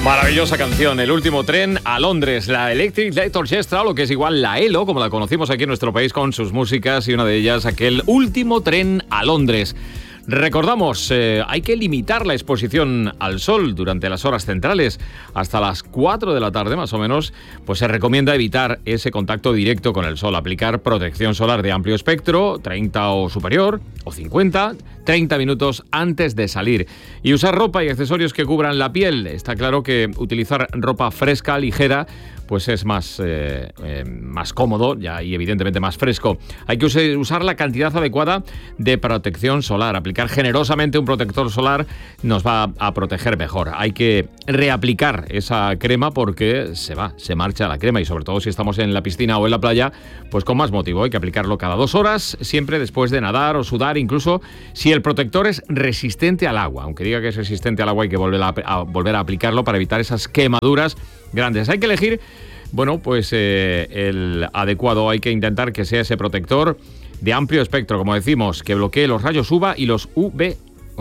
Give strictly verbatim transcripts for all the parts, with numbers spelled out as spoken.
Maravillosa canción, El último tren a Londres, la Electric Light Orchestra, o lo que es igual la E L O, como la conocimos aquí en nuestro país con sus músicas, y una de ellas aquel Último tren a Londres. Recordamos, eh, hay que limitar la exposición al sol durante las horas centrales hasta las cuatro de la tarde más o menos, pues se recomienda evitar ese contacto directo con el sol, aplicar protección solar de amplio espectro, treinta o superior, o cincuenta, treinta minutos antes de salir, y usar ropa y accesorios que cubran la piel. Está claro que utilizar ropa fresca, ligera, pues es más, eh, eh, más cómodo ya, y evidentemente más fresco. Hay que use, usar la cantidad adecuada de protección solar. Aplicar generosamente un protector solar nos va a proteger mejor. Hay que reaplicar esa crema porque se va, se marcha la crema, y sobre todo si estamos en la piscina o en la playa, pues con más motivo. Hay que aplicarlo cada dos horas, siempre después de nadar o sudar, incluso si el protector es resistente al agua. Aunque diga que es resistente al agua, hay que volver a, a, volver a aplicarlo para evitar esas quemaduras grandes. Hay que elegir, bueno, pues eh, el adecuado. Hay que intentar que sea ese protector de amplio espectro, como decimos, que bloquee los rayos U V A y los U V,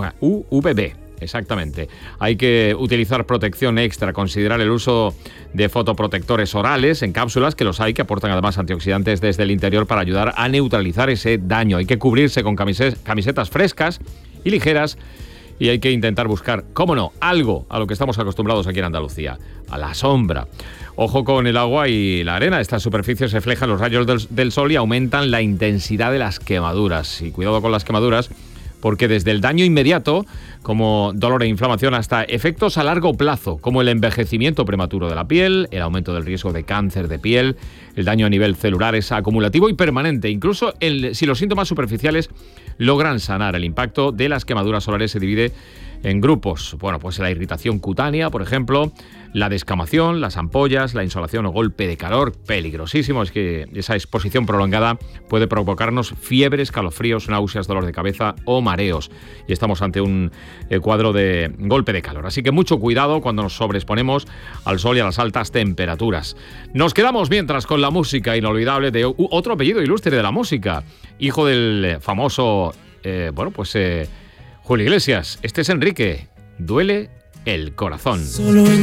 U V B. Exactamente. Hay que utilizar protección extra, considerar el uso de fotoprotectores orales en cápsulas, que los hay, que aportan además antioxidantes desde el interior para ayudar a neutralizar ese daño. Hay que cubrirse con camisetas, camisetas frescas y ligeras, y hay que intentar buscar, cómo no, algo a lo que estamos acostumbrados aquí en Andalucía, a la sombra. Ojo con el agua y la arena. Estas superficies reflejan los rayos del, del sol y aumentan la intensidad de las quemaduras. Y cuidado con las quemaduras, porque desde el daño inmediato, como dolor e inflamación, hasta efectos a largo plazo, como el envejecimiento prematuro de la piel, el aumento del riesgo de cáncer de piel, el daño a nivel celular es acumulativo y permanente. Incluso el, si los síntomas superficiales logran sanar, el impacto de las quemaduras solares se divide en grupos. Bueno, pues la irritación cutánea, por ejemplo, la descamación, las ampollas, la insolación o golpe de calor, peligrosísimo. Es que esa exposición prolongada puede provocarnos fiebres, calofríos, náuseas, dolor de cabeza o mareos. Y estamos ante un eh, cuadro de golpe de calor. Así que mucho cuidado cuando nos sobreexponemos al sol y a las altas temperaturas. Nos quedamos mientras con la música inolvidable de uh, otro apellido ilustre de la música, hijo del famoso, eh, bueno, pues... Eh, Julio Iglesias. Este es Enrique. Duele el corazón. Solo en